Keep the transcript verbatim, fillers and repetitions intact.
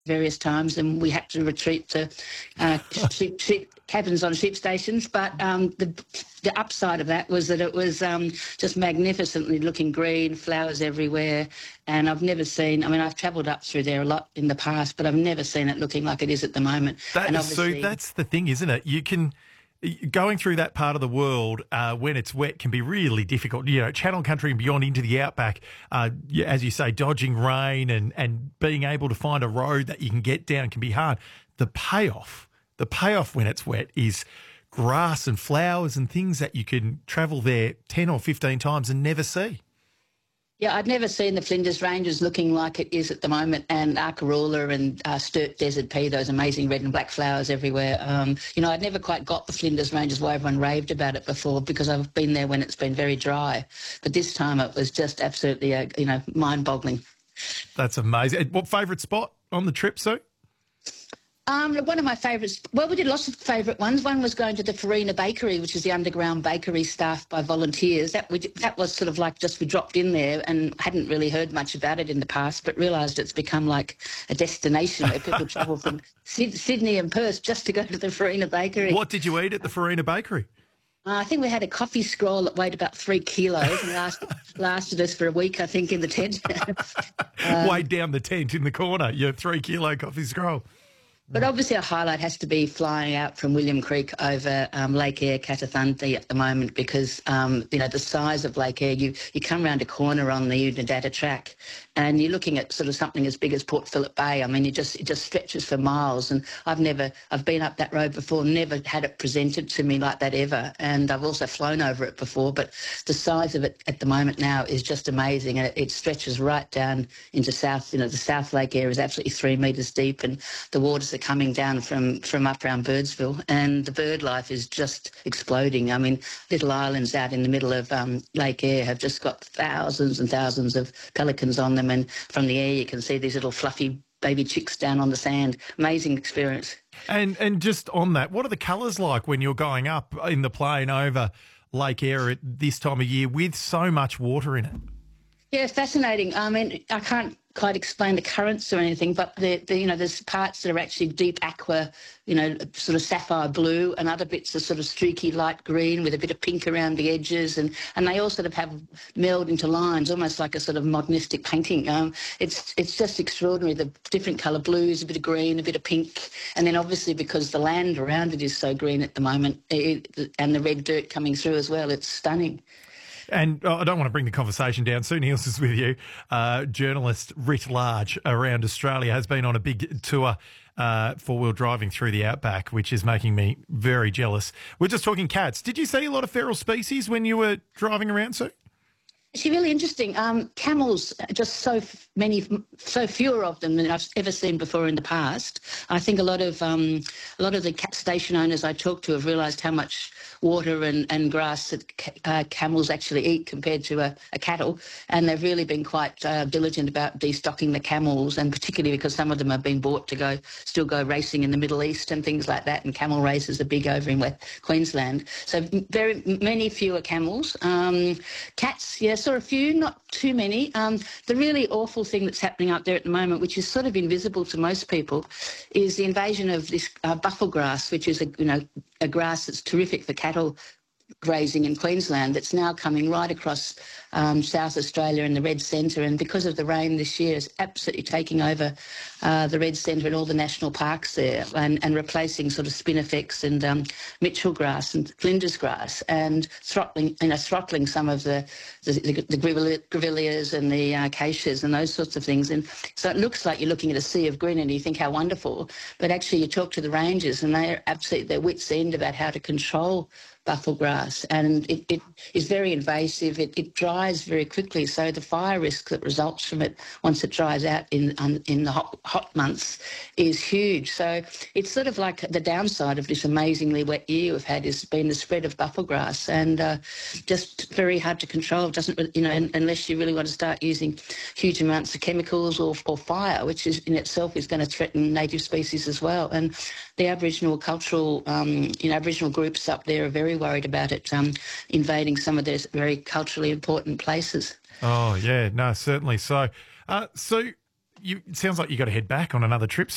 various times, and we had to retreat to uh, sheep, sheep cabins on sheep stations. But um, the the upside of that was that it was um, just magnificently looking green, flowers everywhere, and I've never seen. I mean, I've travelled up through there a lot in the past, but I've never seen it looking like it is at the moment. That and is, so that's the thing, isn't it? You can. Going through that part of the world uh, when it's wet can be really difficult. You know, Channel Country and beyond into the outback, uh, as you say, dodging rain and, and being able to find a road that you can get down can be hard. The payoff, the payoff when it's wet is grass and flowers and things that you can travel there ten or fifteen times and never see. Yeah, I'd never seen the Flinders Ranges looking like it is at the moment, and Arkaroola and uh, Sturt Desert Pea, those amazing red and black flowers everywhere. Um, you know, I'd never quite got the Flinders Ranges why everyone raved about it before, because I've been there when it's been very dry. But this time it was just absolutely, uh, you know, mind-boggling. That's amazing. What favourite spot on the trip, Sue? Um, one of my favourites, well, we did lots of favourite ones. One was going to the Farina Bakery, which is the underground bakery staffed by volunteers. That we, that was sort of like just we dropped in there and hadn't really heard much about it in the past, but realised it's become like a destination where people travel from Sydney and Perth just to go to the Farina Bakery. What did you eat at the Farina Bakery? Uh, I think we had a coffee scroll that weighed about three kilos and lasted, lasted us for a week, I think, in the tent. um, Weighed down the tent in the corner, your three-kilo coffee scroll. But obviously a highlight has to be flying out from William Creek over um, Lake Eyre, Katathanti at the moment, because, um, you know, the size of Lake Eyre, you, you come round a corner on the Unadata track and you're looking at sort of something as big as Port Phillip Bay. I mean, you just it just stretches for miles, and I've never, I've been up that road before, never had it presented to me like that ever, and I've also flown over it before, but the size of it at the moment now is just amazing, and it, it stretches right down into South, you know, the South Lake Eyre is absolutely three metres deep, and the waters are coming down from, from up around Birdsville, and the bird life is just exploding. I mean, little islands out in the middle of um, Lake Eyre have just got thousands and thousands of pelicans on them, and from the air you can see these little fluffy baby chicks down on the sand. Amazing experience. And and just on that, what are the colours like when you're going up in the plane over Lake Eyre at this time of year with so much water in it? Yeah, fascinating. I mean, I can't quite explain the currents or anything, but the, the you know, there's parts that are actually deep aqua, you know, sort of sapphire blue, and other bits are sort of streaky light green with a bit of pink around the edges, and, and they all sort of have meld into lines, almost like a sort of modernistic painting. Um, it's it's just extraordinary, the different colour blues, a bit of green, a bit of pink, and then obviously because the land around it is so green at the moment, it, and the red dirt coming through as well, it's stunning. And oh, I don't want to bring the conversation down. Sue Niels is with you, uh, journalist writ large around Australia, has been on a big tour uh, four-wheel driving through the outback, which is making me very jealous. We're just talking cats. Did you see a lot of feral species when you were driving around, Sue? It's really interesting. Um, camels, just so f- many, so fewer of them than I've ever seen before in the past. I think a lot of um, a lot of the cat station owners I talked to have realised how much water and, and grass that ca- uh, camels actually eat compared to a, a cattle, and they've really been quite uh, diligent about destocking the camels, and particularly because some of them have been bought to go still go racing in the Middle East and things like that, and camel races are big over in West Queensland. So very many fewer camels. Um, cats, yes. Saw a few, not too many. Um, the really awful thing that's happening up there at the moment, which is sort of invisible to most people, is the invasion of this uh, buffel grass, which is a you know a grass that's terrific for cattle grazing in Queensland, that's now coming right across um, South Australia and the Red Centre, and because of the rain this year is absolutely taking over uh, the Red Centre and all the national parks there, and, and replacing sort of spinifex and um, Mitchell grass and Flinders grass, and throttling, you know, throttling some of the the, the, the grevilleas and the uh, acacias and those sorts of things. And so it looks like you're looking at a sea of green and you think how wonderful, but actually you talk to the rangers and they're absolutely their wits' end about how to control buffel grass, and it, it is very invasive. It, it dries very quickly, so the fire risk that results from it once it dries out in um, in the hot, hot months is huge. So it's sort of like the downside of this amazingly wet year we've had has been the spread of buffel grass, and uh, just very hard to control. It doesn't, you know, unless you really want to start using huge amounts of chemicals or, or fire, which is in itself is going to threaten native species as well. And the Aboriginal cultural, um, you know, Aboriginal groups up there are very worried about it um, invading some of those very culturally important places. Oh, yeah, no, certainly so. Uh, so you, it sounds like you got to head back on another trip.